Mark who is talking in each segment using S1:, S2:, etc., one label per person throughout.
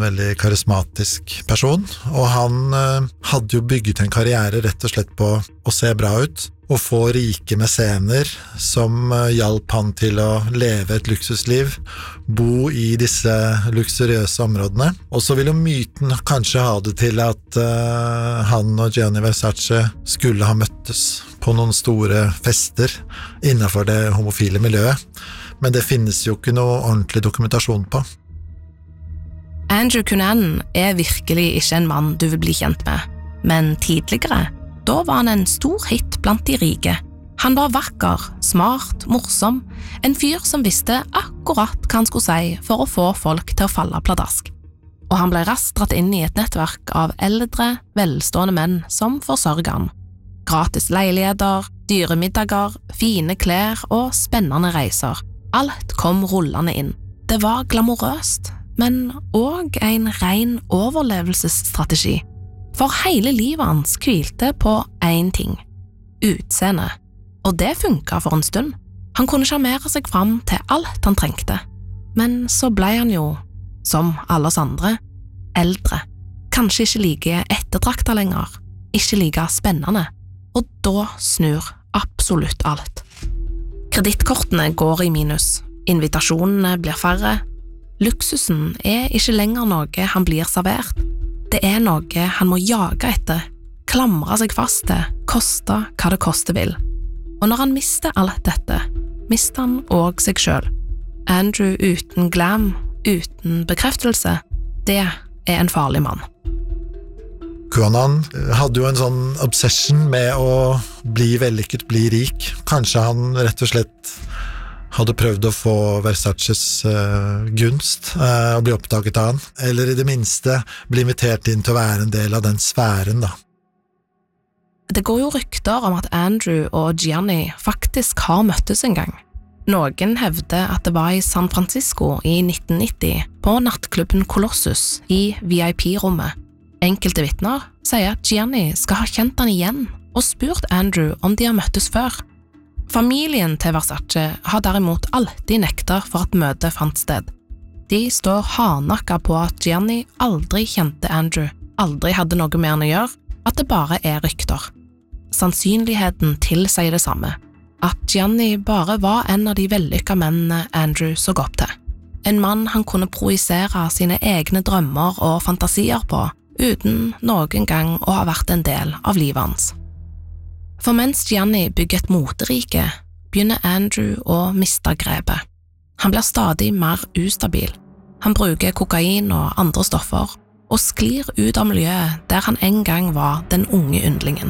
S1: en veldig karismatisk person, og han hadde jo bygget en karriere rett og slett på å se bra ut, og få rike mesener som hjalp han til å leve et luksusliv, bo i disse luksuriøse områdene. Og så vil jo myten kanskje ha det til at han og Gianni Versace skulle ha møttes på noen store fester innenfor det homofile miljøet, men det finnes jo ikke noe ordentlig dokumentasjon på.
S2: Andrew Cunanan virkelig ikke en mann du vil bli kjent med, men tidligere da var han en stor hit blant de rike. Han var vakker, smart, morsom, en fyr som visste akkurat hva han skulle si for å få folk til å falle pladask. Og han ble raskt dratt inn i et nettverk av eldre, velstående menn som forsørget han. Gratis leiligheter, dyre middager, fine klær og spennende reiser. Alt kom rullende inn. Det var glamorøst, men også en ren overlevelsesstrategi. For hele livet hans hvilte på én ting, utseende, og det funket for en stund. Han kunne sjarmere seg fram til alt han trengte, men så ble han jo, som alle oss andre, eldre, kanskje ikke like ettertraktet lenger, ikke like spennende, og da snur absolutt alt. Kredittkortene går i minus, invitasjonene blir færre, luksusen ikke lenger noe han blir servert. Det noe han må jage etter, klamre seg fast til, koste hva det koste vil. Og når han mister alt dette, mister han også seg selv. Andrew uten glam, uten bekreftelse, det en farlig mann.
S1: Cunanan hadde jo en sånn obsession med å bli vellykket, bli rik. Kanskje han rett og slett hadde prøvd å få Versaces gunst og bli oppdaget av han, eller i det minste bli invitert inn til å være en del av den sfæren da.
S2: Det går jo rykter om at Andrew og Gianni faktisk har møttes en gang. Noen hevder at det var i San Francisco i 1990 på nattklubben Colossus i VIP-rommet. Enkelte vitner sier at Gianni skal ha kjent han igjen og spurt Andrew om de har møttes før. Familien til Versace har derimot alltid nektet for at møtet fant sted. De står hardnakket på at Gianni aldri kjente Andrew, aldri hadde noe med han å gjøre, at det bare rykter. Sannsynligheten tilsier det samme, at Gianni bare var en av de vellykkede mennene Andrew så opp til. En mann han kunne projisere sine egne drømmer og fantasier på, uten noen gang å ha vært en del av livet hans. For mens Gianni bygger et moterike, begynner Andrew å miste grepet. Han blir stadig mer ustabil. Han bruker kokain og andre stoffer, og sklir ut av miljøet der han en gang var den unge yndlingen.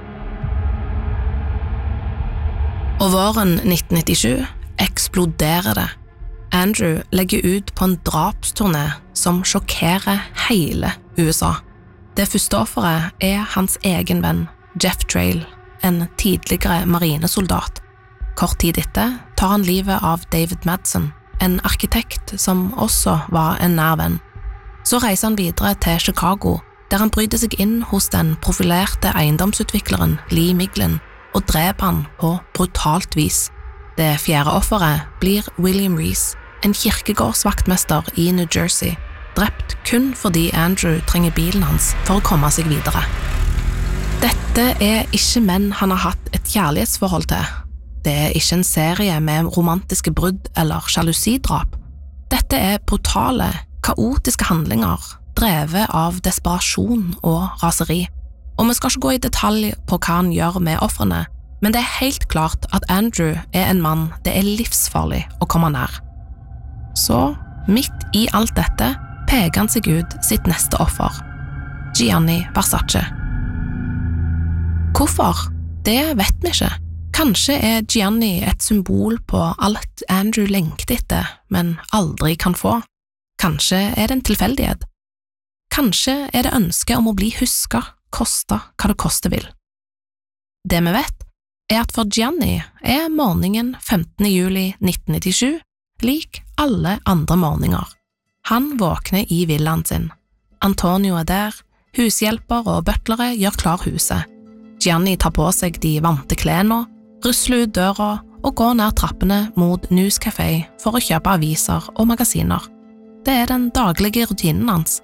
S2: Og våren 1997 eksploderer det. Andrew legger ut på en drapsturné som sjokkerer hele USA. Det første offeret hans egen venn, Jeff Trail, en tidligere marinesoldat. Kort tid etter tar han livet av David Madsen, en arkitekt som også var en nær venn. Så reiser han videre til Chicago, der han bryter seg inn hos den profilerte eiendomsutvikleren Lee Miglin og dreper han på brutalt vis. Det fjerde offeret blir William Reese, en kirkegårdsvaktmester i New Jersey, drept kun fordi Andrew trenger bilen hans for å komme seg videre. Dette ikke menn han har hatt et kjærlighetsforhold til. Det ikke en serie med romantiske brudd eller sjalusidrap. Dette brutale, kaotiske handlinger, drevet av desperasjon og raseri. Og vi skal ikke gå i detalj på hva han gjør med offrene, men det helt klart at Andrew en mann det livsfarlig å komme nær. Så, midt i alt dette, peker han seg ut sitt neste offer, Gianni Versace. Hvorfor? Det vet vi ikke. Kanskje Gianni et symbol på alt Andrew lengter etter, men aldri kan få. Kanskje det en tilfeldighet. Kanskje det ønsket om å bli husket, koste hva det koste vil. Det vi vet, at for Gianni morgenen 15. juli 1997 lik alle andre morgener. Han våkner i villaen sin. Antonio der, hushjelper og butlere gjør klar huset. Gianni tar på seg de vante klærne, rusler ut døra og går ned trappene mot News Café for å kjøpe aviser og magasiner. Det den daglige rutinen hans.